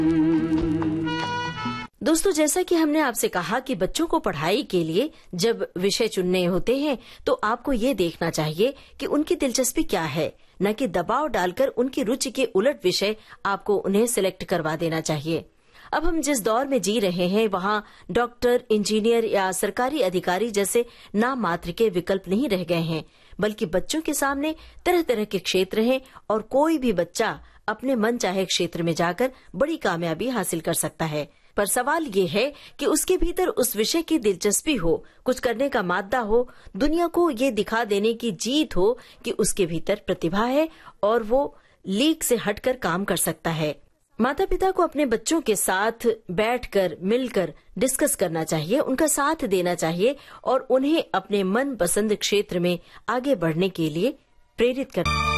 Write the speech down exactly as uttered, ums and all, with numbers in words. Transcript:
दोस्तों, जैसा कि हमने आपसे कहा कि बच्चों को पढ़ाई के लिए जब विषय चुनने होते हैं तो आपको ये देखना चाहिए कि उनकी दिलचस्पी क्या है, न कि दबाव डालकर उनकी रुचि के उलट विषय आपको उन्हें सिलेक्ट करवा देना चाहिए। अब हम जिस दौर में जी रहे हैं वहाँ डॉक्टर, इंजीनियर या सरकारी अधिकारी जैसे नाम मात्र के विकल्प नहीं रह गए हैं, बल्कि बच्चों के सामने तरह तरह के क्षेत्र हैं और कोई भी बच्चा अपने मन चाहे क्षेत्र में जाकर बड़ी कामयाबी हासिल कर सकता है। पर सवाल ये है कि उसके भीतर उस विषय की दिलचस्पी हो, कुछ करने का मादा हो, दुनिया को ये दिखा देने की जीत हो कि उसके भीतर प्रतिभा है और वो लीक से हटकर काम कर सकता है। माता पिता को अपने बच्चों के साथ बैठकर मिलकर डिस्कस करना चाहिए, उनका साथ देना चाहिए और उन्हें अपने मन पसंद क्षेत्र में आगे बढ़ने के लिए प्रेरित करना।